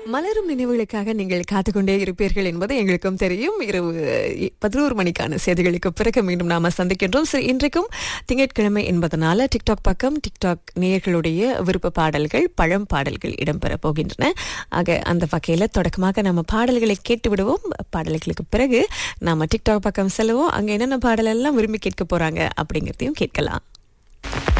மலரும் நினைவுகளுக்காக நீங்கள் காத்துக்கொண்டே இருப்பீர்கள் என்பது எங்களுக்கும் தெரியும். இரவு 11 மணிக்கான செய்திகளுக்கு பிறகு மீண்டும் நாம சந்திக்கின்றோம். சரி, இன்றைக்கும் திங்கட்கிழமை என்பதனால டிக்டாக் பக்கம் டிக்டாக் நேயர்களுடைய விருப்ப பாடல்கள், பழம் பாடல்கள் இடம்பெற போகின்றன. ஆக அந்த வகையில தொடக்கமாக நம்ம பாடல்களை கேட்டு விடுவோம். பாடல்களுக்கு பிறகு நாம டிக்டாக் பக்கம் செல்வோம். அங்க என்னென்ன பாடல் எல்லாம் விரும்பி கேட்க போறாங்க அப்படிங்கறதையும் கேட்கலாம்.